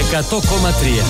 100,3.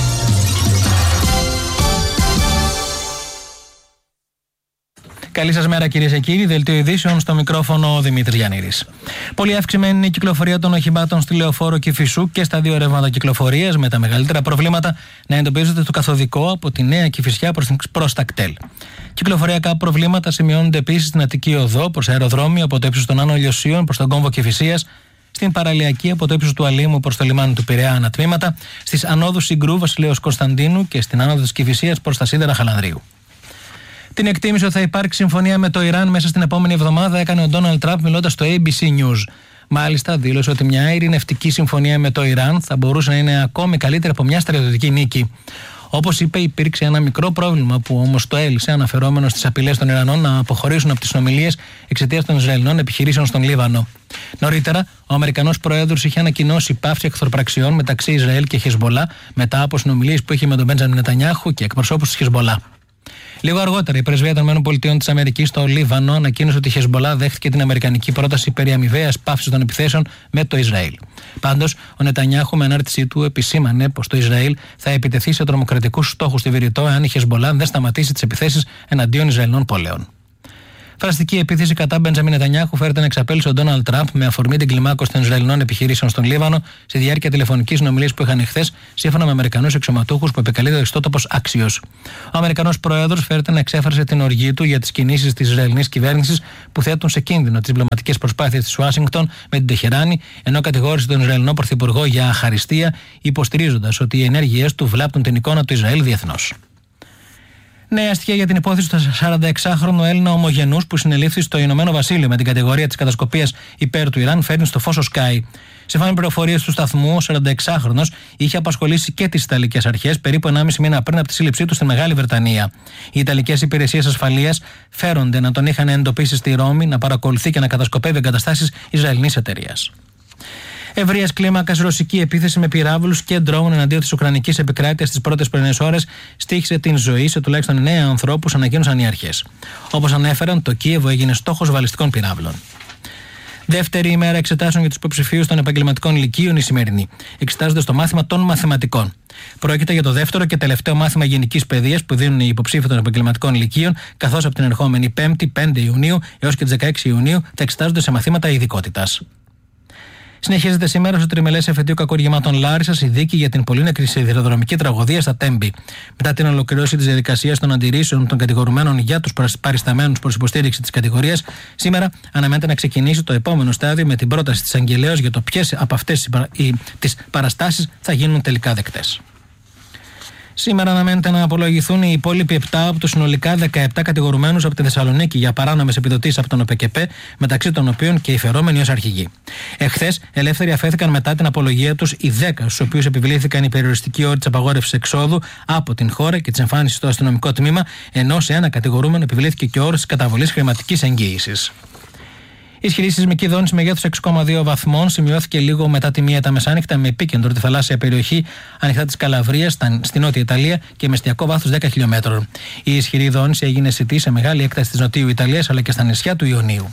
Καλή σας μέρα, κυρίες και κύριοι. Δελτίο ειδήσεων, στο μικρόφωνο ο Δημήτρης Γιαννίδης. Πολύ αυξημένη είναι η κυκλοφορία των οχημάτων στη Λεωφόρο Κηφισού και στα δύο ρεύματα κυκλοφορίας, με τα μεγαλύτερα προβλήματα να εντοπίζονται στο καθοδικό από τη Νέα Κηφισιά προς τα κτέλ. Κυκλοφοριακά προβλήματα σημειώνονται επίσης στην Αττική Οδό προς αεροδρόμιο από το ύψος των Άνω Λιωσίων προς τον κόμβο Κηφισίας, στην Παραλιακή από το ύψος του Αλήμου προς το λιμάνι του Πειραιά ανατμήματα, στις ανόδους Συγκρού Βασιλέως Κωνσταντίνου και στην άνοδο της Κηφισίας προς τα σίδερα Χαλανδρίου. Την εκτίμηση ότι θα υπάρξει συμφωνία με το Ιράν μέσα στην επόμενη εβδομάδα έκανε ο Ντόναλντ Τραμπ μιλώντας στο ABC News. Μάλιστα, δήλωσε ότι μια ειρηνευτική συμφωνία με το Ιράν θα μπορούσε να είναι ακόμη καλύτερη από μια στρατιωτική νίκη. Όπως είπε, υπήρξε ένα μικρό πρόβλημα που όμως το έλυσε, αναφερόμενο στις απειλές των Ιρανών να αποχωρήσουν από τις συνομιλίες εξαιτίας των Ισραηλινών επιχειρήσεων στον Λίβανο. Νωρίτερα, ο Αμερικανός Πρόεδρος είχε ανακοινώσει πάυση εχθροπραξιών μεταξύ Ισραήλ και Χεσμπολά μετά από συνομιλίες που είχε με τον Μπέντζαμιν Νετανιάχου και εκπροσώπους της Χεσμπολά. Λίγο αργότερα, η πρεσβεία των ΗΠΑ στο Λίβανο ανακοίνωσε ότι η Χεσμπολά δέχτηκε την αμερικανική πρόταση περί αμοιβαίας πάυσης των επιθέσεων με το Ισραήλ. Πάντως, ο Νετανιάχου με ανάρτησή του επισήμανε πως το Ισραήλ θα επιτεθεί σε τρομοκρατικούς στόχους στη Βηρητό εάν η Χεσμπολά δεν σταματήσει τις επιθέσεις εναντίον Ισραηλινών πόλεων. Φραστική επίθεση κατά Μπεντζαμίν Νετανιάχου φέρεται να εξαπέλυσε ο Ντόναλντ Τραμπ με αφορμή την κλιμάκωση των Ισραηλινών επιχειρήσεων στον Λίβανο στη διάρκεια τηλεφωνικής συνομιλίας που είχαν εχθές, σύμφωνα με Αμερικανούς αξιωματούχους που επικαλείται ο ιστότοπος Axios. Ο Αμερικανός Πρόεδρος φέρεται να εξέφρασε την οργή του για τις κινήσεις της Ισραηλινής κυβέρνησης που θέτουν σε κίνδυνο τις διπλωματικές προσπάθειες της Ουάσιγκτον με την Τεχεράνη, ενώ κατηγόρησε τον Ισραηλινό Πρωθυπουργό για αχαριστία, υποστηρίζοντας ότι οι ενέργειές του βλάπτουν την εικόνα του Ισραήλ διεθνώς. Νέα στοιχεία για την υπόθεση του 46χρονου Έλληνα ομογενούς που συνελήφθη στο Ηνωμένο Βασίλειο με την κατηγορία της κατασκοπίας υπέρ του Ιράν φέρνει στο φως ο Sky. Σύμφωνα με πληροφορίες του σταθμού, ο 46χρονος είχε απασχολήσει και τις Ιταλικές αρχές περίπου 1,5 μήνα πριν από τη σύλληψή του στη Μεγάλη Βρετανία. Οι Ιταλικές υπηρεσίες ασφαλείας φέρονται να τον είχαν εντοπίσει στη Ρώμη, να παρακολουθεί και να κατασκοπεύει εγκαταστάσεις Ισραηλινής εταιρείας. Ευρείας κλίμακας ρωσική επίθεση με πυράβλους και ντρόουν εναντίον της Ουκρανικής επικράτειας τις πρώτες πρωινές ώρες στοίχησε την ζωή σε τουλάχιστον 9 ανθρώπους, ανακοίνωσαν οι αρχές. Όπως ανέφεραν, το Κίεβο έγινε στόχος βαλιστικών πυράβλων. Δεύτερη ημέρα εξετάσεων για τους υποψηφίους των επαγγελματικών λυκείων η σημερινή. Εξετάζονται στο μάθημα των μαθηματικών. Πρόκειται για το δεύτερο και τελευταίο μάθημα γενικής παιδείας που δίνουν οι υποψήφοι των επαγγελματικών λυκείων, καθώς από την ερχόμενη 5η, 5 Ιουνίου έως και τις 16 Ιουνίου θα εξετάζονται σε μαθήματα ειδικότητας. Συνεχίζεται σήμερα στο τριμελές εφετείο κακουργημάτων Λάρισσας η δίκη για την πολύνεκρη σιδηροδρομική τραγωδία στα Τέμπη. Μετά την ολοκληρώση της διαδικασίας των αντιρρήσεων των κατηγορουμένων για τους παρισταμένους προς υποστήριξη της κατηγορίας, σήμερα αναμένεται να ξεκινήσει το επόμενο στάδιο με την πρόταση της αγγελέως για το ποιες από αυτές τις παραστάσεις θα γίνουν τελικά δεκτές. Σήμερα αναμένεται να απολογηθούν οι υπόλοιποι 7 από τους συνολικά 17 κατηγορουμένους από τη Θεσσαλονίκη για παράνομες επιδοτήσεις από τον ΟΠΕΚΕΠΕ, μεταξύ των οποίων και οι φερόμενοι ως αρχηγοί. Εχθές, ελεύθεροι αφέθηκαν μετά την απολογία τους οι 10, στους οποίους επιβλήθηκαν οι περιοριστικοί όροι της απαγόρευσης εξόδου από την χώρα και της εμφάνισης στο αστυνομικό τμήμα, ενώ σε ένα κατηγορούμενο επιβλήθηκε και ο όρος της καταβολής χρηματικής εγγύησης. Ισχυρή σεισμική δόνηση μεγέθους 6,2 βαθμών σημειώθηκε λίγο μετά τη 1 τα μεσάνυχτα με επίκεντρο τη θαλάσσια περιοχή ανοιχτά της Καλαβρίας στη Νότια Ιταλία και με εστιακό βάθος 10 χιλιόμετρων. Η ισχυρή δόνηση έγινε αισθητή σε μεγάλη έκταση της Νοτιού Ιταλίας αλλά και στα νησιά του Ιωνίου.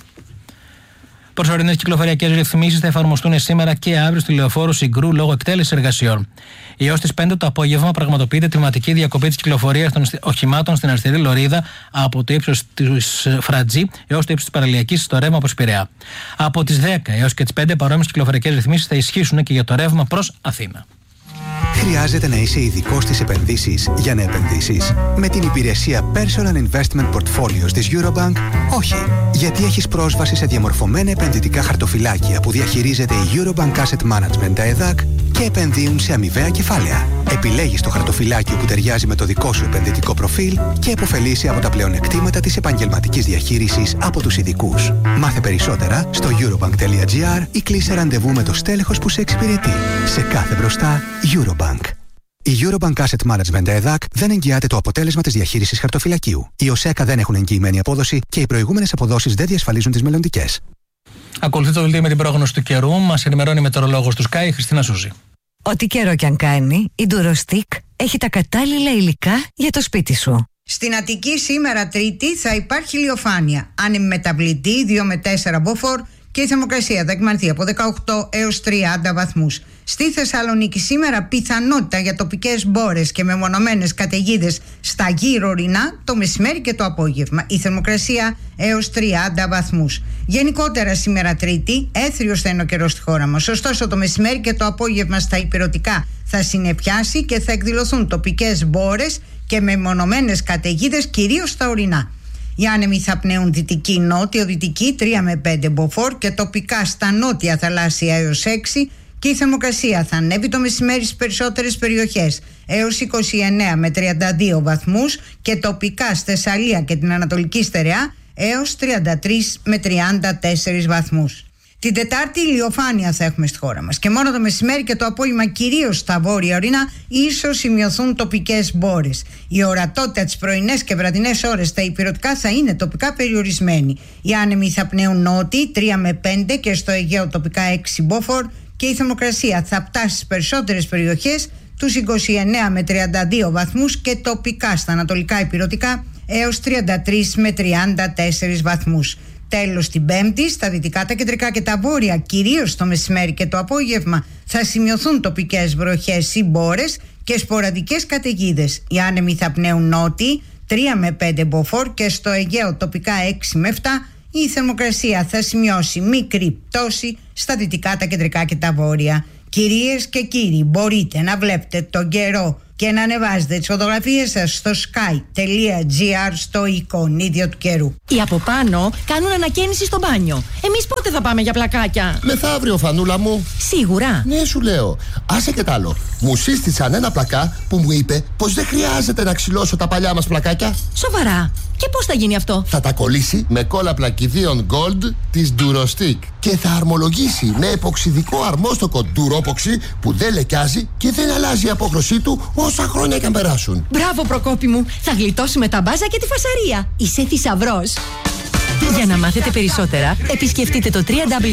Προσωρινές κυκλοφοριακές ρυθμίσεις θα εφαρμοστούν σήμερα και αύριο στη Λεωφόρο Συγκρού λόγω εκτέλεσης εργασιών. Έως τις 5 το απόγευμα πραγματοποιείται τμηματική διακοπή της κυκλοφορίας των οχημάτων στην αριστερή λωρίδα από το ύψος της Φρατζή έως το ύψος της Παραλιακής στο ρεύμα προς Πειραιά. Από τις 10 έως και τις 5 παρόμοιες κυκλοφοριακές ρυθμίσεις θα ισχύσουν και για το ρεύμα προς Αθήνα. Χρειάζεται να είσαι ειδικός στις επενδύσεις για να επενδύσεις? Με την υπηρεσία Personal Investment Portfolios της Eurobank, όχι. Γιατί έχεις πρόσβαση σε διαμορφωμένα επενδυτικά χαρτοφυλάκια που διαχειρίζεται η Eurobank Asset Management, τα ΕΔΑΚ, και επενδύουν σε αμοιβαία κεφάλαια. Επιλέγεις το χαρτοφυλάκιο που ταιριάζει με το δικό σου επενδυτικό προφίλ και επωφελείσαι από τα πλεονεκτήματα της επαγγελματικής διαχείρισης από τους ειδικούς. Μάθε περισσότερα στο eurobank.gr ή κλείσε ραντεβού με το στέλεχος που σε εξυπηρετεί. Σε κάθε μπροστά, Eurobank. Η Eurobank Asset Management ΕΔΑΚ δεν εγγυάται το αποτέλεσμα της διαχείρισης χαρτοφυλακίου. Οι ΟΣΕΚΑ δεν έχουν εγγυημένη απόδοση και οι προηγούμενες αποδόσεις δεν διασφαλίζουν τις μελλοντικές. Ακολουθεί το δελτίο με την πρόγνωση του καιρού. Μας ενημερώνει η μετεωρολόγος του Sky, η Χριστίνα Σούζη. Ό,τι καιρό κι αν κάνει, η Durostic έχει τα κατάλληλα υλικά για το σπίτι σου. Στην Αττική σήμερα Τρίτη θα υπάρχει ηλιοφάνεια. Άνεμη μεταβλητή 2 με 4 μποφόρ και η θερμοκρασία θα εκμανθεί από 18 έως 30 βαθμούς. Στη Θεσσαλονίκη σήμερα πιθανότητα για τοπικές μπόρες και μεμονωμένες καταιγίδες στα γύρω ορεινά το μεσημέρι και το απόγευμα. Η θερμοκρασία έως 30 βαθμούς. Γενικότερα σήμερα Τρίτη έθριος θα είναι ο καιρός στη χώρα μας. Ωστόσο το μεσημέρι και το απόγευμα στα ηπειρωτικά θα συννεφιάσει και θα εκδηλωθούν τοπικές μπόρες και μεμονωμένες καταιγίδες κυρίως στα ορεινά. Οι άνεμοι θα πνέουν δυτική νότιο-δυτική 3 με 5 μποφόρ και τοπικά στα νότια θαλάσσια έως 6 και η θερμοκρασία θα ανέβει το μεσημέρι στις περισσότερες περιοχές έως 29 με 32 βαθμούς και τοπικά στη Θεσσαλία και την Ανατολική Στερεά έως 33 με 34 βαθμούς. Την Τετάρτη ηλιοφάνεια θα έχουμε στη χώρα μας και μόνο το μεσημέρι και το απόγευμα κυρίως στα βόρεια ορεινά ίσως σημειωθούν τοπικές μπόρες. Η ορατότητα τις πρωινές και βραδινές ώρες στα ηπειρωτικά θα είναι τοπικά περιορισμένη. Οι άνεμοι θα πνέουν νότιοι 3 με 5 και στο Αιγαίο τοπικά 6 μποφόρ και η θερμοκρασία θα φτάσει στις περισσότερες περιοχές τους 29 με 32 βαθμούς και τοπικά στα ανατολικά ηπειρωτικά έως 33 με 34 βαθμούς. Τέλος την Πέμπτη, στα δυτικά, τα κεντρικά και τα βόρεια, κυρίως το μεσημέρι και το απόγευμα, θα σημειωθούν τοπικές βροχές ή μπόρες και σποραδικές καταιγίδες. Οι άνεμοι θα πνέουν νότιοι 3 με 5 μποφόρ και στο Αιγαίο τοπικά 6 με 7. Η θερμοκρασία θα σημειώσει μικρή πτώση στα δυτικά, τα κεντρικά και τα βόρεια. Κυρίες και κύριοι, μπορείτε να βλέπετε τον καιρό και να ανεβάζετε τις φωτογραφίες σας στο sky.gr στο εικονίδιο του καιρού. Οι από πάνω κάνουν ανακαίνιση στο μπάνιο. Εμείς πότε θα πάμε για πλακάκια? Μεθαύριο, φανούλα μου. Σίγουρα. Ναι, σου λέω. Άσε και τ' άλλο. Μου σύστησαν ένα πλακά που μου είπε πως δεν χρειάζεται να ξυλώσω τα παλιά μας πλακάκια. Σοβαρά? Και πώς θα γίνει αυτό? Θα τα κολλήσει με κόλλα πλακιδίων Gold της Durostick και θα αρμολογήσει με εποξιδικό αρμόστοκο Duropoxy που δεν λεκιάζει και δεν αλλάζει η απόχρωσή του όσα χρόνια και αν περάσουν. Μπράβο, Προκόπη μου. Θα γλιτώσουμε τα μπάζα και τη φασαρία. Είσαι θησαυρός. Για να μάθετε περισσότερα, επισκεφτείτε το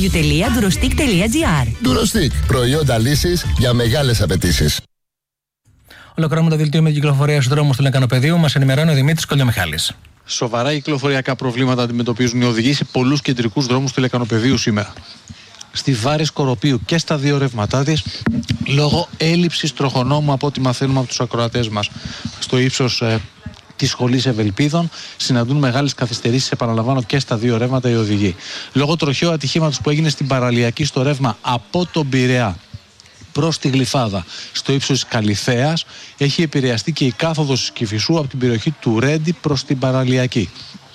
www.durostick.gr. Durostick. Προϊόντα λύσης για μεγάλες απαιτήσεις. Ολοκληρώνουμε το δελτίο με την κυκλοφορία στους δρόμους του Λεκανοπεδίου. Μας ενημερώνει ο Δημήτρης Κολιομιχάλης. Σοβαρά κυκλοφοριακά προβλήματα αντιμετωπίζουν οι οδηγοί σε πολλούς κεντρικούς δρόμους του Λεκανοπεδίου σήμερα. Στη Βάρη Σκοροπίου και στα δύο ρεύματά της, λόγω έλλειψης τροχονόμου, από ό,τι μαθαίνουμε από τους ακροατές μας, στο ύψος της σχολής Ευελπίδων, συναντούν μεγάλες καθυστερήσεις, επαναλαμβάνω, και στα δύο ρεύματα οι οδηγοί. Λόγω τροχαίου ατυχήματος που έγινε στην παραλιακή στο ρεύμα από τον Πειραιά προς τη Γλυφάδα στο ύψος της Καλυθέας, έχει επηρεαστεί και η κάθοδος της Κηφισού από την περιοχή του Ρέντι προς την παραλιακή.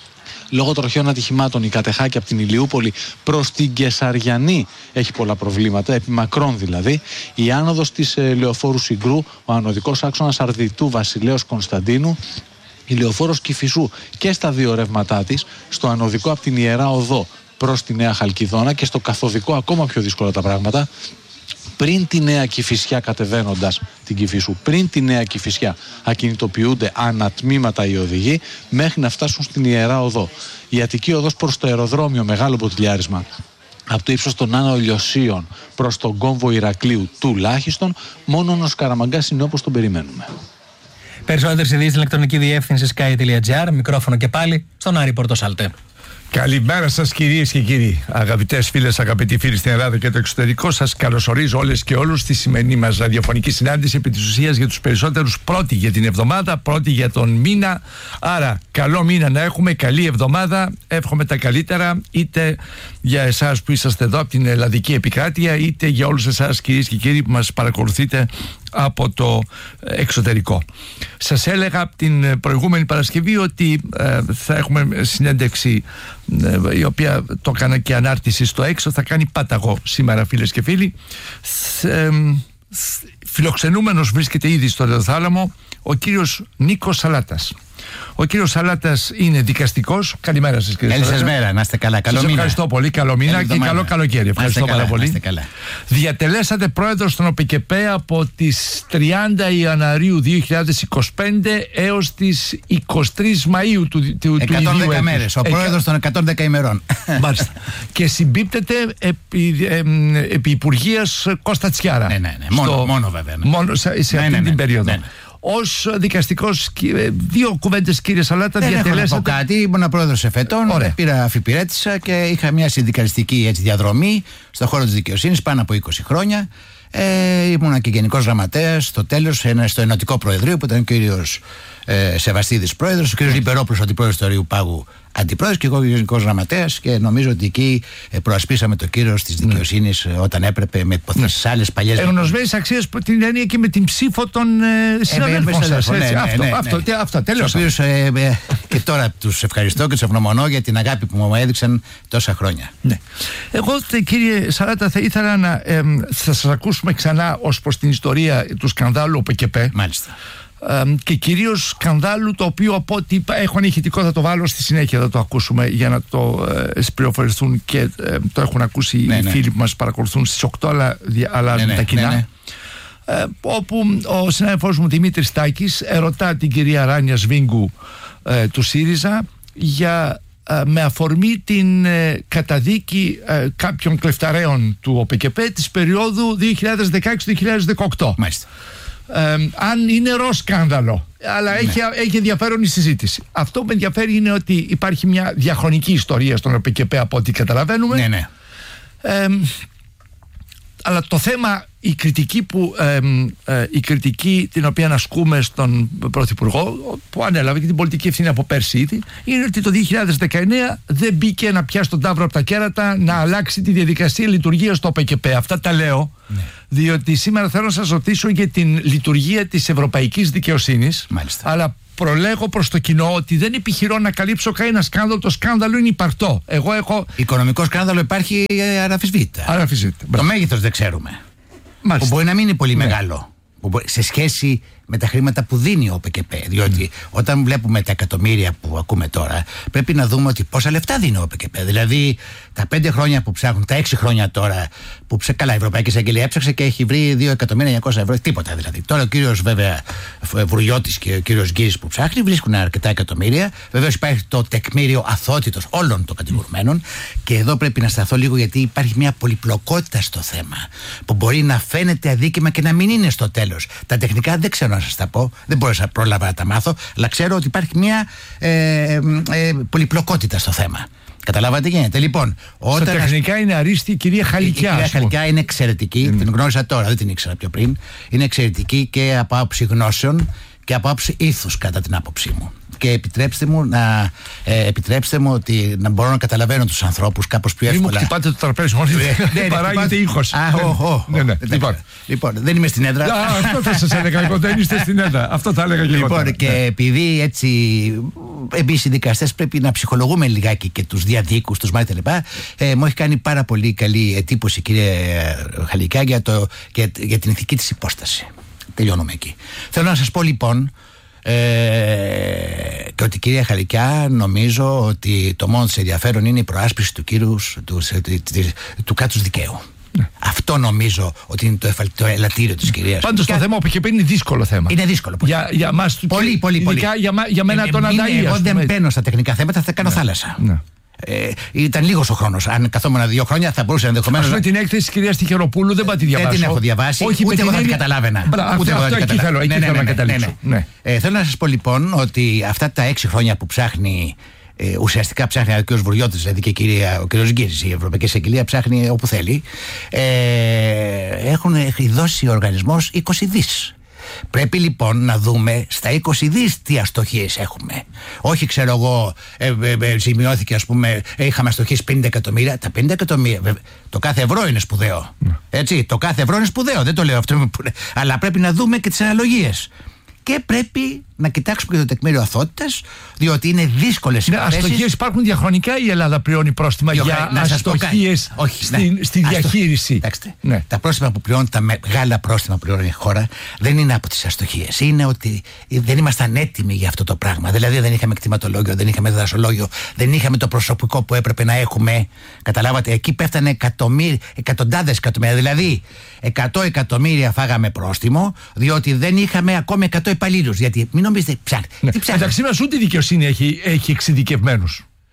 Λόγω τροχαίων ατυχημάτων η Κατεχάκη από την Ηλιούπολη προς την Κεσαριανή έχει πολλά προβλήματα, επί μακρόν δηλαδή. Η άνοδος της λεωφόρου Συγκρού, ο ανωδικός άξονας Αρδιτού Βασιλέως Κωνσταντίνου, η λεωφόρος Κηφισού και στα δύο ρεύματά της, στο ανωδικό από την Ιερά Οδό προς τη Νέα Χαλκιδόνα και στο καθοδικό ακόμα πιο δύσκολα τα πράγματα. Πριν τη Νέα Κηφισιά, κατεβαίνοντας την Κηφισού, πριν τη Νέα Κηφισιά, ακινητοποιούνται ανατμήματα οι οδηγοί μέχρι να φτάσουν στην Ιερά Οδό. Η Αττική Οδός προς το αεροδρόμιο, μεγάλο ποτηλιάρισμα από το ύψος των Άνω Ηλιοσίων προς τον κόμβο Ηρακλείου τουλάχιστον. Μόνο ο Σκαραμαγκάς είναι όπως τον περιμένουμε. Περισσότερες ειδήσεις στην ηλεκτρονική διεύθυνση sky.gr. Μικρόφωνο και πάλι στον Άρη Πορτοσάλτε. Καλημέρα σας κυρίες και κύριοι, αγαπητές φίλες, αγαπητοί φίλοι στην Ελλάδα και το εξωτερικό. Σας καλωσορίζω όλες και όλους στη σημερινή μας ραδιοφωνική συνάντηση, επί της ουσίας για τους περισσότερους πρώτη για την εβδομάδα, πρώτη για τον μήνα. Άρα καλό μήνα να έχουμε, καλή εβδομάδα, εύχομαι τα καλύτερα, είτε για εσάς που είσαστε εδώ από την ελλαδική επικράτεια, είτε για όλους εσάς κυρίες και κύριοι που μας παρακολουθείτε από το εξωτερικό. Σας έλεγα την προηγούμενη Παρασκευή ότι θα έχουμε συνέντευξη, η οποία το έκανα και ανάρτηση στο έξω, θα κάνει Πάταγο σήμερα, φίλες και φίλοι. Φιλοξενούμενος βρίσκεται ήδη στο Ρεδοθάλαμο ο κύριος Νίκος Σαλάτας. Ο κύριος Σαλάτας είναι δικαστικός. Καλημέρα σας, κύριε Σαλάτα. Καλησπέρα, να είστε καλά. Καλό μήνα. Ευχαριστώ πολύ. Καλό μήνα και καλό καλοκαίρι. Ευχαριστώ πάρα πολύ. Διατελέσατε πρόεδρος των ΟΠΚΕΠΕ από τις 30 Ιανουαρίου 2025 έως τις 23 Μαΐου του ίδιου έτους. 110 μέρες. Ο πρόεδρος των 110 ημερών. Μάλιστα. Και συμπίπτεται επί Υπουργείας Κώστα Τσιάρα. Ναι. Μόνο βέβαια. Ναι. Μόνο σε αυτή την περίοδο. Ναι. ως δικαστικός, δύο κουβέντες κύριε Σαλάτα, διατελέσατε. Δεν έχω να πω κάτι, ήμουν πρόεδρος εφετών, πήρα αφιπηρέτησα και είχα μια συνδικαλιστική διαδρομή στον χώρο της δικαιοσύνης πάνω από 20 χρόνια. Ήμουνα και γενικός γραμματέας στο τέλος, στο Ενωτικό Προεδρείο που ήταν ο κύριος Σεβαστίδης πρόεδρος, ο κύριος Λιπερόπουλος αντιπρόεδρος του Αριού Πάγου αντιπρόεδρος και εγώ γενικός γραμματέας, και νομίζω ότι εκεί προασπίσαμε το κύρος της δικαιοσύνης όταν έπρεπε, με υποθέσεις άλλες παλιές. Γνωσμένες αξίες που την έννοια και με την ψήφο των συναδέλφων σας. Αυτό τέλος. Τους οποίους και τώρα τους ευχαριστώ και τους ευγνωμονώ για την αγάπη που μου έδειξαν τόσα χρόνια. Ναι. Εγώ κύριε Σαράτα θα ήθελα να θα σας ακούσουμε ξανά ως προς την ιστορία του σκανδάλου ΟΠΕΚΕΠΕ. Μάλιστα. Και κυρίως σκανδάλου το οποίο από ό,τι έχω ανηχητικό θα το βάλω στη συνέχεια, θα το ακούσουμε για να το πληροφορηθούν και το έχουν ακούσει οι φίλοι που μας παρακολουθούν στις 8, αλλά αλλάζουν τα κοινά. Όπου ο συνάδελφός μου Δημήτρης Τάκης ερωτά την κυρία Ράνια Σβίγκου του ΣΥΡΙΖΑ για με αφορμή την καταδίκη κάποιων κλεφταρέων του ΟΠΕΚΕΠΕ της περίοδου 2016-2018. Μάλιστα. Αν είναι ρο σκάνδαλο, αλλά έχει ενδιαφέρον η συζήτηση. Αυτό που με ενδιαφέρει είναι ότι υπάρχει μια διαχρονική ιστορία στον ΟΠΕΚΕΠΕ από ό,τι καταλαβαίνουμε. Αλλά το θέμα, η κριτική την οποία ασκούμε στον Πρωθυπουργό, που ανέλαβε και την πολιτική ευθύνη από πέρσι ήδη, είναι ότι το 2019 δεν μπήκε να πιάσει τον ταύρο από τα κέρατα να αλλάξει τη διαδικασία λειτουργίας στο ΟΠΕΚΕΠΕ. Αυτά τα λέω διότι σήμερα θέλω να σας ρωτήσω για την λειτουργία της ευρωπαϊκής δικαιοσύνης. Μάλιστα. Αλλά προλέγω προς το κοινό ότι δεν επιχειρώ να καλύψω κανένα σκάνδαλο. Το σκάνδαλο είναι υπαρκτό. Εγώ έχω. Οικονομικό σκάνδαλο υπάρχει αναμφισβήτητα. Το μέγεθος δεν ξέρουμε. Που μπορεί να μην είναι πολύ μεγάλο σε σχέση με τα χρήματα που δίνει ο ΟΠΕΚΕΠΕ. Διότι όταν βλέπουμε τα εκατομμύρια που ακούμε τώρα, πρέπει να δούμε ότι πόσα λεφτά δίνει ο ΟΠΕΚΕΠΕ. Δηλαδή τα 5 χρόνια που ψάχνουν, τα 6 χρόνια τώρα που καλά, η Ευρωπαϊκή Εισαγγελία έψαξε και έχει βρει 2.900.000 τίποτα δηλαδή. Τώρα ο κύριος βέβαια Βουρλιώτης και ο κύριος Γκίζης που ψάχνει βρίσκουν αρκετά εκατομμύρια. Βεβαίως υπάρχει το τεκμήριο αθότητος όλων των κατηγορουμένων. Και εδώ πρέπει να σταθώ λίγο, γιατί υπάρχει μια πολυπλοκότητα στο θέμα που μπορεί να φαίνεται αδίκημα και να μην είναι στο τέλος. Τα τεχνικά δεν ξέρω να σας τα πω, δεν μπορούσα να πρόλαβα να τα μάθω, αλλά ξέρω ότι υπάρχει μια πολυπλοκότητα στο θέμα. Καταλάβατε τι γίνεται. Λοιπόν, στα τεχνικά είναι αρίστη η κυρία Χαλικιά. Η κυρία Χαλικιά είναι εξαιρετική, την γνώρισα τώρα, δεν την ήξερα πιο πριν. Είναι εξαιρετική και από άποψη γνώσεων και από άποψη ήθους, κατά την άποψή μου. Και επιτρέψτε μου ότι να μπορώ να καταλαβαίνω τους ανθρώπους κάπως πιο εύκολα. Μην μου χτυπάτε το τραπέζι μόνο, παράγεται ήχος. Λοιπόν, δεν είμαι στην έδρα. Αυτό θα σας έλεγα εγώ, δεν είστε στην έδρα. Αυτό θα έλεγα και εγώ. Λοιπόν, και επειδή έτσι εμείς οι δικαστές πρέπει να ψυχολογούμε λιγάκι και τους διαδίκους, τους μάτια κτλ. Μου έχει κάνει πάρα πολύ καλή εντύπωση, κύριε Χαλικιά, για την ηθική της υπόσταση. Τελειώνουμε εκεί. Θέλω να σας πω λοιπόν και ότι, κυρία Χαλικιά, νομίζω ότι το μόνο της ενδιαφέρον είναι η προάσπιση του κράτους δικαίου. Αυτό νομίζω ότι είναι το ελαττήριο της κυρίας. Πάντως το θέμα που είναι δύσκολο θέμα. Είναι δύσκολο. Για μας, πολύ. Για μένα τον Ανταΐ. Εγώ δεν μπαίνω στα τεχνικά θέματα, θα κάνω θάλασσα. Ήταν λίγος ο χρόνος. Αν καθόμουν 2 χρόνια θα μπορούσα ενδεχομένως. Ας πούμε την έκθεση της κυρίας Τυχεροπούλου δεν πάω τη διαβάσω. Δεν την έχω διαβάσει. Όχι, ούτε εγώ θα την καταλάβαινα. Εκεί θέλω να καταλήξω. Θέλω να σας πω λοιπόν ότι αυτά τα 6 χρόνια που ψάχνει, ουσιαστικά ψάχνει ο κ. Βουρλιώτης, δηλαδή και ο κ. Γκίζης, η Ευρωπαϊκή Εισαγγελία ψάχνει όπου θέλει, έχει δώσει ο οργανισμός 20 δις. Πρέπει λοιπόν να δούμε στα 20 δις τι αστοχίες έχουμε. Όχι, ξέρω εγώ, σημειώθηκε, ας πούμε, είχαμε αστοχίες 50 εκατομμύρια. Τα 50 εκατομμύρια, το κάθε ευρώ είναι σπουδαίο. Έτσι, το κάθε ευρώ είναι σπουδαίο, δεν το λέω αυτό. Αλλά πρέπει να δούμε και τις αναλογίες. Και πρέπει να κοιτάξουμε και το τεκμήριο αθότητας, διότι είναι δύσκολες υποθέσεις. Αστοχίες υπάρχουν διαχρονικά, η Ελλάδα πληρώνει πρόστιμα για αστοχίες στη διαχείριση. Κοιτάξτε, τα πρόστιμα που πληρώνουν, τα μεγάλα πρόστιμα που πληρώνει η χώρα, δεν είναι από τις αστοχίες. Είναι ότι δεν ήμασταν έτοιμοι για αυτό το πράγμα. Δηλαδή δεν είχαμε κτηματολόγιο, δεν είχαμε δρασολόγιο, δεν είχαμε το προσωπικό που έπρεπε να έχουμε. Καταλάβατε, εκεί πέφτανε εκατοντάδες εκατομμύρια. Δηλαδή 100 εκατομμύρια φάγαμε πρόστιμο, διότι δεν είχαμε ακόμη 100 υπαλλήλους. Γιατί μην νομίζετε, ψάχνετε. Μεταξύ μας ούτε η δικαιοσύνη έχει εξειδικευμένους.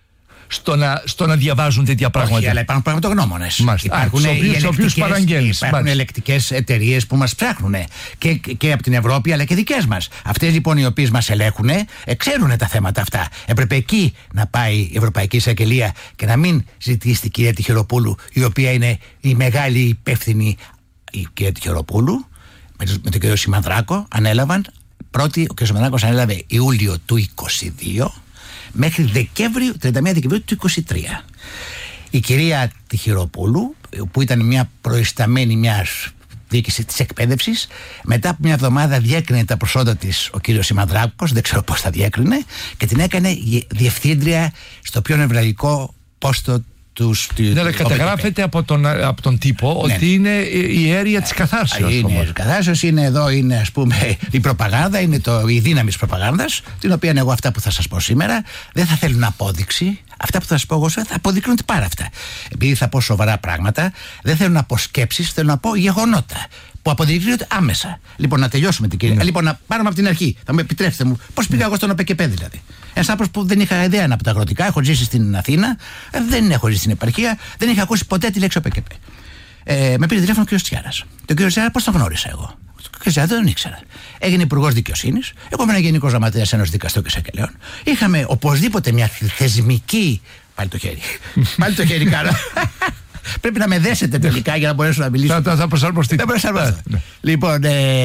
στο να διαβάζουν τέτοια πράγματα? Όχι, αλλά υπάρχουν πραγματογνώμονες. Υπάρχουν ελεκτικές εταιρείες που μας ψάχνουν και από την Ευρώπη αλλά και δικές μας. Αυτές λοιπόν οι οποίες μας ελέγχουν ξέρουν τα θέματα αυτά. Έπρεπε εκεί να πάει η Ευρωπαϊκή Εισαγγελία και να μην ζητήσει την κυρία Τυχεροπούλου, η οποία είναι η μεγάλη υπεύθυνη. Η κυρία Τυχεροπούλου με τον κύριο Σιμανδράκο ανέλαβαν. Πρώτη, ο κ. Σιμανδράκος ανέλαβε Ιούλιο του 22 μέχρι 31 Δεκεμβρίου του 23. Η κυρία Τυχεροπούλου, που ήταν μια προϊσταμένη μιας διοίκηση της εκπαίδευσης, μετά από μια εβδομάδα διέκρινε τα προσόντα της ο κύριος Σιμανδράκος, δεν ξέρω πώς τα διέκρινε, και την έκανε διευθύντρια στο πιο νευραλγικό πόστο. Ναι, αλλά καταγράφεται από τον τύπο ότι είναι η αίρια της καθάρσεως. Η καθάρσεως είναι εδώ, είναι ας πούμε η προπαγάνδα, είναι η δύναμη της προπαγάνδας, την οποία εγώ αυτά που θα σας πω σήμερα δεν θα θέλουν απόδειξη. Αυτά που θα σας πω εγώ θα αποδεικνύονται πάρα αυτά. Επειδή θα πω σοβαρά πράγματα, δεν θέλω να πω σκέψεις, θέλω να πω γεγονότα που αποδεικνύονται άμεσα. Λοιπόν, να τελειώσουμε την κυρία. Λοιπόν, να πάρουμε από την αρχή. Θα μου επιτρέψετε μου πώς πήγα εγώ στον ΟΠΚΠ δηλαδή. Ένας άνθρωπος που δεν είχα ιδέα από τα αγροτικά, έχω ζήσει στην Αθήνα, δεν έχω ζήσει στην επαρχία, δεν είχα ακούσει ποτέ τη λέξη ΟΠΚΠ. Με πήρε τηλέφωνο ο κ. Τσιάρας. Τον κ. Τσιάρα πώς τον γνώρισα εγώ? Ο κ. Τσιάρα δεν τον ήξερα. Έγινε υπουργός δικαιοσύνης, εγώ ήμουν γενικός γραμματέας Ένωσης Δικαστών και Εισαγγελέων. Είχαμε οπωσδήποτε μια θεσμική. Πάλι το χέρι. Πάλι το χέρι κάνω. Πρέπει να με δέσετε τελικά για να μπορέσω να μιλήσω. Θα προσαρμοστείτε. Λοιπόν,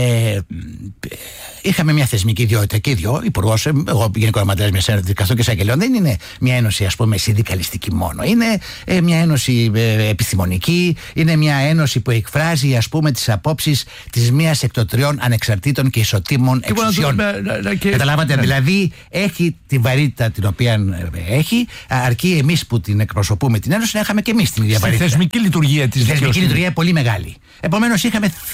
είχαμε μια θεσμική ιδιότητα και οι δυο, υπουργός, εγώ γενικό γραμματέας μιας Ένωσης Δικαστών και Εισαγγελέων. Δεν είναι μια ένωση, ας πούμε, συνδικαλιστική μόνο. Είναι μια ένωση επιστημονική, είναι μια ένωση που εκφράζει, ας πούμε, τις απόψεις της μίας εκ των τριών ανεξαρτήτων και ισοτήμων εξουσιών. Καταλάβατε, δηλαδή έχει τη βαρύτητα την οποία έχει, αρκεί εμείς που την εκπροσωπούμε την ένωση να είχαμε και εμείς την ίδια βαρύτητα. Θεσμική λειτουργία της δικαιοσύνης. Θεσμική λειτουργία πολύ μεγάλη. Επομένως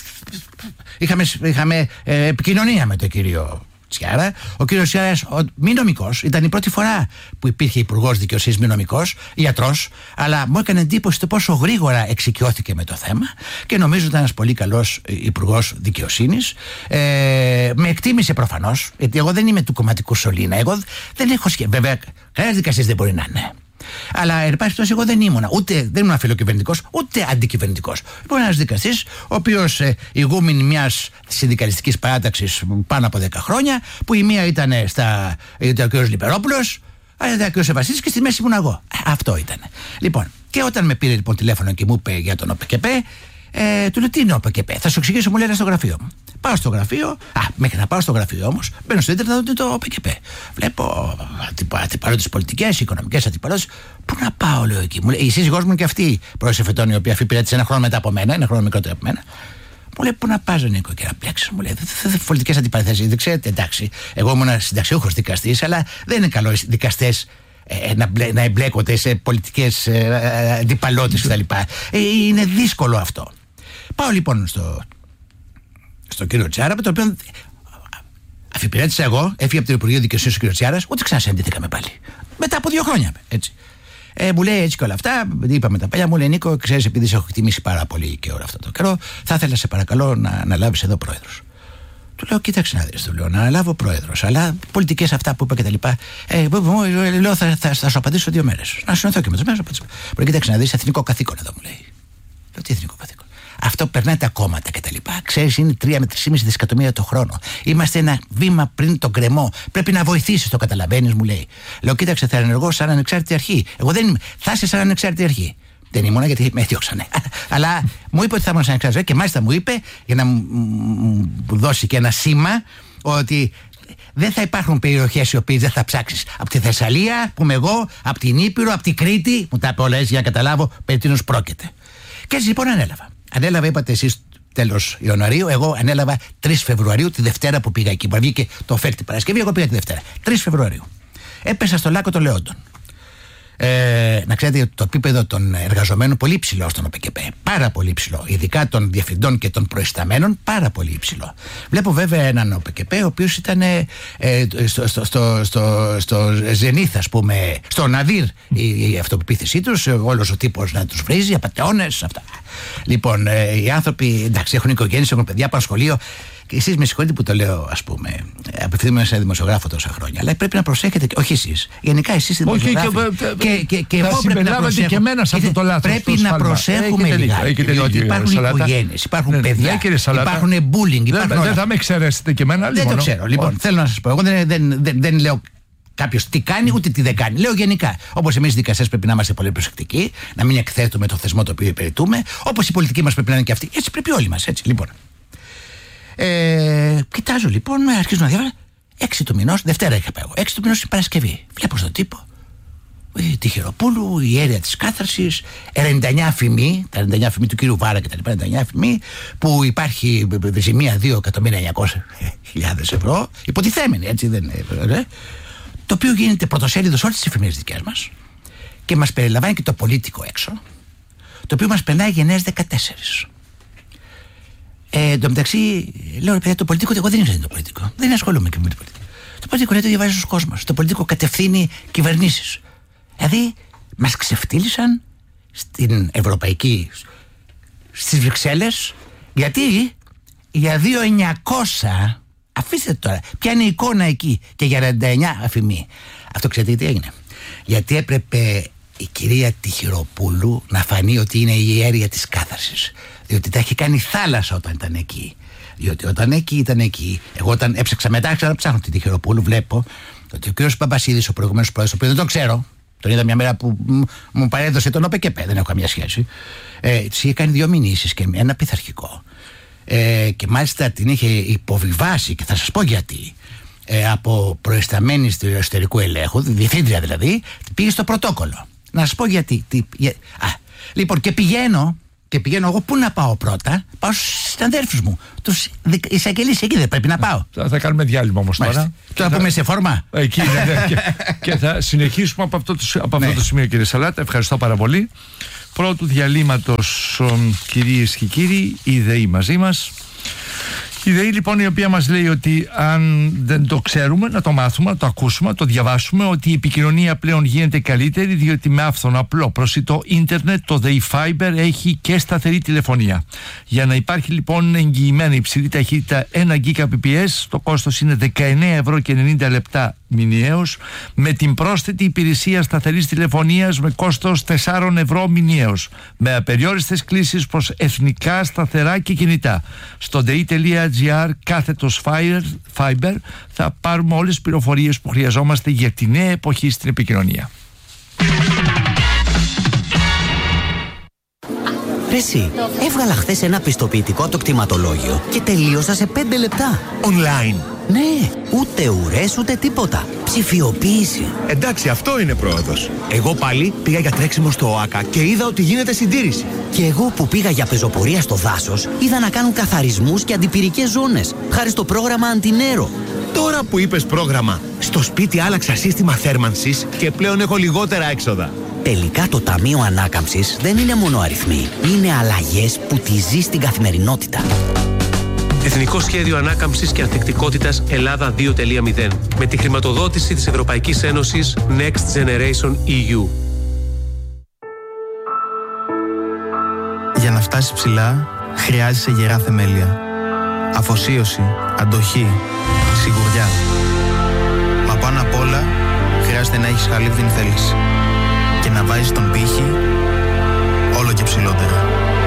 είχαμε επικοινωνία με τον κύριο Τσιάρα. Ο κύριος Τσιάρας, μη νομικός, ήταν η πρώτη φορά που υπήρχε υπουργός δικαιοσύνης μη νομικός, ιατρός, αλλά μου έκανε εντύπωση το πόσο γρήγορα εξοικειώθηκε με το θέμα και νομίζω ήταν ένας πολύ καλός υπουργός δικαιοσύνης. Με εκτίμησε προφανώς, γιατί εγώ δεν είμαι του κομματικού σωλήνα. Εγώ δεν έχω βέβαια, κανένας δικαστής δεν μπορεί να είναι. Αλλά εν πάση περιπτώσει, εγώ δεν ήμουν φιλοκυβερνητικός ούτε αντικυβερνητικός. Ήμουν ένας δικαστής, ο οποίος ηγούμην μιας συνδικαλιστικής παράταξης πάνω από 10 χρόνια, που η μία ήταν ο κ. Λιπερόπουλος, ήταν ο κ. Βασίλης και στη μέση ήμουν εγώ. Αυτό ήταν. Λοιπόν, και όταν με πήρε λοιπόν τηλέφωνο και μου είπε για τον ΟΠΚΠ, του λέω: τι είναι ο ΟΠΚΠ? Θα σου εξηγήσω, μου λέει, στο γραφείο μου. Πάω στο γραφείο, μέχρι να πάω στο γραφείο όμως, μπαίνω στο ίντερνετ να δω το ΟΠΚΠ. Βλέπω αντιπαλότητες πολιτικές, οικονομικές αντιπαλότητες. Πού να πάω, λέω εκεί? Μου λέει, η σύζυγός μου είναι και αυτή πρώην εφετών, η οποία αφιπηρέτησε ένα χρόνο μετά από μένα, ένα χρόνο μικρότερο από μένα. Μου λέει: πού να πας, Νίκο, και να πλέξεις? Μου λέει: πολιτικές αντιπαραθέσεις. Δεν ξέρετε, εντάξει, εγώ ήμουν συνταξιούχος δικαστής, αλλά δεν είναι καλό οι δικαστές να εμπλέκονται σε πολιτικές αντιπαλότητες κτλ. Είναι δύσκολο αυτό. Πάω λοιπόν στον κύριο Τσιάρα, με τον οποίο αφιπηρέτησα εγώ, έφυγε από το Υπουργείο Δικαιοσύνης ο κύριο Τσιάρας, ούτε ξανασυναντηθήκαμε πάλι. Μετά από 2 χρόνια, έτσι. Μου λέει έτσι και όλα αυτά, είπαμε τα παλιά, μου λέει: Νίκο, ξέρεις, επειδή σε έχω εκτιμήσει πάρα πολύ και όλο αυτό το καιρό, θα ήθελα σε παρακαλώ να λάβεις εδώ πρόεδρος. Του λέω: κοίταξε να δεις, του λέω, να αναλάβω πρόεδρος, αλλά πολιτικές αυτά που είπα και τα λοιπά. Λέω: θα σου απαντήσω 2 μέρες. Να συνοηθώ και με τους μέρες. Κοίταξε να δεις, εθνικό καθήκον εδώ, μου λέει. Λέω: τι εθνικό καθήκον? Αυτό περνάει τα κόμματα κτλ. Ξέρεις, είναι 3 με 3,5 δισεκατομμύρια το χρόνο. Είμαστε ένα βήμα πριν τον κρεμό. Πρέπει να βοηθήσεις, το καταλαβαίνεις, μου λέει. Λέω: κοίταξε, θα ενεργώ σαν ανεξάρτητη αρχή. Εγώ δεν είμαι. Θα είσαι σαν ανεξάρτητη αρχή. Δεν ήμουνα γιατί με διώξανε. Αλλά μου είπε ότι θα ήμουν σαν ανεξάρτητη αρχή και μάλιστα μου είπε, για να μου δώσει και ένα σήμα, ότι δεν θα υπάρχουν περιοχές οι οποίες δεν θα ψάξεις. Από τη Θεσσαλία, που είμαι εγώ, από την Ήπειρο, από την Κρήτη, μου τα είπε όλα έτσι για να καταλάβω περί τίνος πρόκειται. Και έτσι λοιπόν ανέλαβα. Ανέλαβα, είπατε εσείς, τέλος Ιανουαρίου. Εγώ ανέλαβα 3 Φεβρουαρίου, τη Δευτέρα που πήγα εκεί. Που βγήκε το Φέρτη Παρασκευή, εγώ πήγα τη Δευτέρα. 3 Φεβρουαρίου. Έπεσα στο Λάκκο των Λεόντων. Να ξέρετε, το επίπεδο των εργαζομένων πολύ ψηλό στον ΟΠΚΠ. Πάρα πολύ ψηλό. Ειδικά των διευθυντών και των προϊσταμένων, πάρα πολύ ψηλό. Βλέπω βέβαια έναν ΟΠΚΠ, ο οποίος ήταν στο Ζενίθ, ας πούμε, στο Ναδύρ η αυτοπεποίθησή τους, όλος ο τύπος να τους βρίζει, απατεώνες, αυτά. Λοιπόν, οι άνθρωποι, εντάξει, έχουν οικογένειες, έχουν παιδιά, πάνε σχολείο. Και εσείς με συγχωρείτε που το λέω, ας πούμε, απευθύνομαι σε δημοσιογράφο τόσα χρόνια. Αλλά πρέπει να προσέχετε, όχι εσείς. Γενικά εσείς οι δημοσιογράφοι. Και εγώ πρέπει να προσέχω. Και εμένα σε αυτό το λάθος. Πρέπει να προσέχουμε λιγάκι. Διότι υπάρχουν οικογένειες, υπάρχουν παιδιά, υπάρχουν bullying. Δεν θα με εξαιρέσετε και εμένα. Δεν το ξέρω. Λοιπόν, θέλω να σας πω. Εγώ δεν λέω κάποιος τι κάνει ούτε τι δεν κάνει. Λέω γενικά. Όπως εμείς οι δικαστές πρέπει να είμαστε πολύ προσεκτικοί, να μην εκθέτουμε το θεσμό το οποίο υπηρετούμε. Όπως η πολιτική μας πρέπει να είναι και αυτή. Έτσι πρέπει όλοι μας. Έτσι, λοιπόν. Κοιτάζω λοιπόν, αρχίζω να διαβάζω. 6 του μηνός, Δευτέρα είχα πάει εγώ. 6 του μηνός είναι Παρασκευή. Βλέπω στον τύπο τη Χειροπούλου, η αίρια της κάθαρσης, 99 αφημί, τα 99 αφημί του κύριου Βάρα και τα λοιπά, 99 αφημί, που υπάρχει ζημία 2.900.000 ευρώ, υποτιθέμενη, έτσι δεν είναι. Το οποίο γίνεται πρωτοσέλιδο σε όλες τις εφημερίδες δικές μας και μας περιλαμβάνει και το Πολίτικο έξω, το οποίο μας περνάει γενναίες 14. Εν τω μεταξύ, λέω ρε παιδιά, το Πολίτικο, εγώ δεν είναι το Πολίτικο. Δεν ασχολούμαι και με το Πολίτικο. Το Πολίτικο λέει το διαβάζει στους κόσμος. Το Πολίτικο κατευθύνει κυβερνήσεις. Δηλαδή, μας ξεφτύλισαν στην Ευρωπαϊκή, στις Βρυξέλλες, γιατί για 2.900, αφήστε τώρα, ποια είναι η εικόνα εκεί, και για 49 αφημί. Αυτό ξέρετε τι έγινε? Γιατί έπρεπε η κυρία τη Χειροπούλου να φανεί ότι είναι η αίρια της κάθαρσης. Διότι τα έχει κάνει θάλασσα όταν ήταν εκεί. Διότι όταν ήταν εκεί, εγώ όταν έψαξα μετά, άρχισα να ψάχνω τη Χειροπούλου, βλέπω ότι ο κύριος Παπασίδης, ο προηγούμενος πρόεδρος, ο οποίος δεν τον ξέρω, τον είδα μια μέρα που μου παρέδωσε τον ΟΠΕΚΕΠΕ, δεν έχω καμία σχέση, της είχε κάνει 2 μηνύσεις και ένα πειθαρχικό. Και μάλιστα την είχε υποβιβάσει, και θα σας πω γιατί, από προϊσταμένη του εσωτερικού ελέγχου, διευθύντρια δηλαδή, πήγε στο πρωτόκολλο. Να σας πω γιατί. Λοιπόν, και πηγαίνω εγώ πού να πάω πρώτα? Πάω στους αδέρφους μου, τους εισαγγελείς, εκεί δεν πρέπει να πάω? Θα κάνουμε διάλειμμα όμως τώρα. Τώρα πούμε σε φόρμα. Εκεί και θα συνεχίσουμε από αυτό το σημείο, κύριε Σαλάτα. Ευχαριστώ πάρα πολύ. Πρώτου διαλύματος, κυρίες και κύριοι, η ΔΕΗ μαζί μας. Η ΔΕΗ λοιπόν, η οποία μας λέει ότι αν δεν το ξέρουμε, να το μάθουμε, να το ακούσουμε, να το διαβάσουμε, ότι η επικοινωνία πλέον γίνεται καλύτερη, διότι με άφθονο απλό προσιτό ίντερνετ το ΔΕΗ Fiber έχει και σταθερή τηλεφωνία. Για να υπάρχει λοιπόν εγγυημένη υψηλή ταχύτητα 1 Gbps, το κόστος είναι 19,90 € μηνιαίως, με την πρόσθετη υπηρεσία σταθερής τηλεφωνίας με κόστος 4 € μηνιαίως, με απεριόριστες κλήσεις προς εθνικά σταθερά και κινητά. Στο DEI.gr/Fiber θα πάρουμε όλες τις πληροφορίες που χρειαζόμαστε για τη νέα εποχή στην επικοινωνία. Ρε εσύ, έβγαλα χθες ένα πιστοποιητικό από το κτηματολόγιο και τελείωσα σε 5 λεπτά. Online. Ναι, ούτε ουρές ούτε τίποτα. Ψηφιοποίηση. Εντάξει, αυτό είναι πρόοδος. Εγώ πάλι πήγα για τρέξιμο στο ΟΑΚΑ και είδα ότι γίνεται συντήρηση. Και εγώ που πήγα για πεζοπορία στο δάσος, είδα να κάνουν καθαρισμούς και αντιπυρικές ζώνες, χάρη στο πρόγραμμα Αντινέρο. Τώρα που είπες πρόγραμμα, στο σπίτι άλλαξα σύστημα θέρμανσης και πλέον έχω λιγότερα έξοδα. Τελικά το Ταμείο Ανάκαμψης δεν είναι μόνο αριθμοί. Είναι αλλαγές που τη ζεις στην καθημερινότητα. Εθνικό Σχέδιο Ανάκαμψης και Ανθεκτικότητας Ελλάδα 2.0. Με τη χρηματοδότηση της Ευρωπαϊκής Ένωσης Next Generation EU. Για να φτάσεις ψηλά, χρειάζεσαι γερά θεμέλια. Αφοσίωση, αντοχή, σιγουριά. Μα πάνω απ' όλα, χρειάζεται να έχεις χαλίβδιν θέληση. Και να βάζεις τον πύχη όλο και ψηλότερα.